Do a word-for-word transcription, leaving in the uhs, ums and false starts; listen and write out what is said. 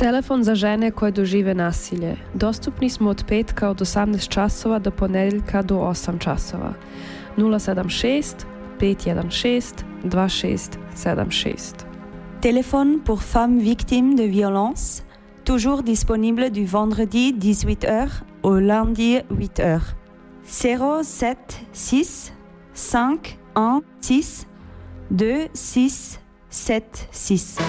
Telefon za žene koje dožive nasilje. Dostupni smo od petka od osamnaest časova do ponedeljka do osam časova. nula sedam šest pet jedan šest dva šest sedam šest. Téléphone pour femmes victimes de violences, toujours disponible du vendredi dix-huit heures au lundi huit heures. zéro sept six cinq un six deux six sept six.